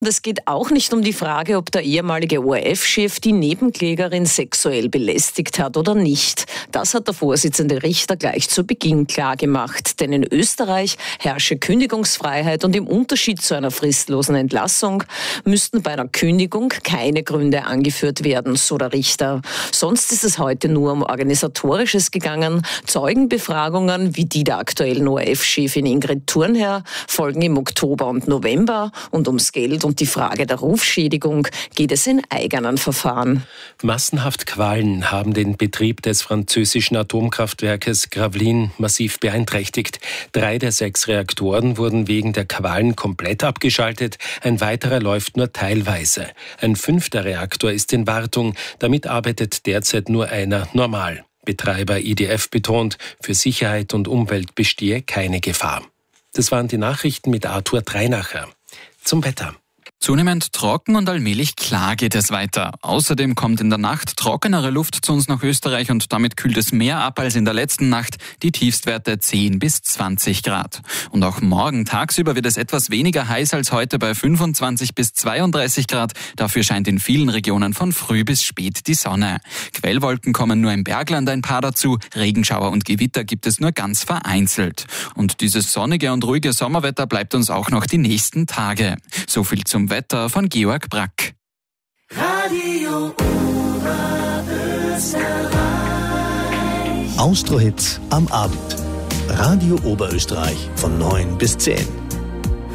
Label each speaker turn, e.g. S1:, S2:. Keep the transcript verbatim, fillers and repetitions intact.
S1: Es geht auch nicht um die Frage, ob der ehemalige O R F-Chef die Nebenklägerin sexuell belästigt hat oder nicht. Das hat der Vorsitzende Richter gleich zu Beginn klargemacht. Denn in Österreich herrsche Kündigungsfreiheit und im Unterschied zu einer fristlosen Entlassung müssten bei einer Kündigung keine Gründe angeführt werden, so der Richter. Sonst ist es heute nur um Organisatorisches gegangen. Zeugenbefragungen wie die der aktuellen O R F-Chefin Ingrid Thurnherr folgen im Oktober und November und ums Geld und die Frage der Rufschädigung geht es in eigenen Verfahren.
S2: Massenhaft Quallen haben den Betrieb des französischen Atomkraftwerkes Gravelines massiv beeinträchtigt. Drei der sechs Reaktoren wurden wegen der Quallen komplett abgeschaltet. Ein weiterer läuft nur teilweise. Ein fünfter Reaktor ist in Wartung. Damit arbeitet derzeit nur einer normal. Betreiber I D F betont, für Sicherheit und Umwelt bestehe keine Gefahr. Das waren die Nachrichten mit Arthur Dreinacher. Zum Wetter.
S3: Zunehmend trocken und allmählich klar geht es weiter. Außerdem kommt in der Nacht trockenere Luft zu uns nach Österreich und damit kühlt es mehr ab als in der letzten Nacht. Die Tiefstwerte zehn bis zwanzig Grad. Und auch morgen tagsüber wird es etwas weniger heiß als heute bei fünfundzwanzig bis zweiunddreißig Grad. Dafür scheint in vielen Regionen von früh bis spät die Sonne. Quellwolken kommen nur im Bergland ein paar dazu. Regenschauer und Gewitter gibt es nur ganz vereinzelt. Und dieses sonnige und ruhige Sommerwetter bleibt uns auch noch die nächsten Tage. So viel zum Wetter von Georg Brack.
S4: Radio Oberösterreich.
S5: Austro-Hits am Abend. Radio Oberösterreich von neun bis zehn.